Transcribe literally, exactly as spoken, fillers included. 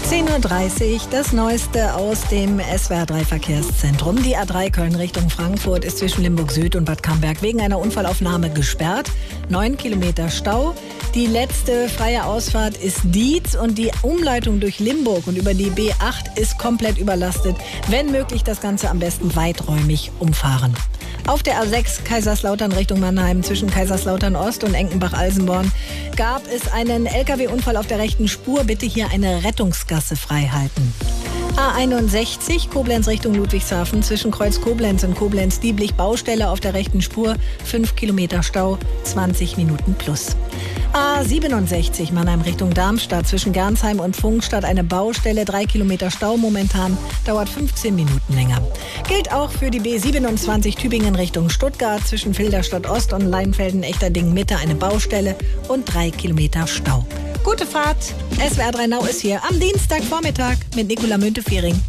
zehn Uhr dreißig, das Neueste aus dem S W R drei Verkehrszentrum. Die A drei Köln Richtung Frankfurt ist zwischen Limburg Süd und Bad Camberg wegen einer Unfallaufnahme gesperrt. Neun Kilometer Stau. Die letzte freie Ausfahrt ist Dietz und die Umleitung durch Limburg und über die B acht ist komplett überlastet. Wenn möglich, das Ganze am besten weiträumig umfahren. Auf der A sechs Kaiserslautern Richtung Mannheim zwischen Kaiserslautern Ost und Enkenbach-Alsenborn gab es einen L K W-Unfall auf der rechten Spur. Bitte hier eine Rettungsgasse freihalten. A einundsechzig Koblenz Richtung Ludwigshafen zwischen Kreuz Koblenz und Koblenz-Dieblich Baustelle auf der rechten Spur. fünf Kilometer Stau, zwanzig Minuten plus. A siebenundsechzig Mannheim Richtung Darmstadt zwischen Gernsheim und Pfungstadt eine Baustelle, drei Kilometer Stau momentan, dauert fünfzehn Minuten länger. Gilt auch für die B siebenundzwanzig Tübingen Richtung Stuttgart zwischen Filderstadt Ost und Leinfelden-Echterdingen Mitte eine Baustelle und drei Kilometer Stau. Gute Fahrt, S W R drei Now ist hier am Dienstagvormittag mit Nicola Müntefering.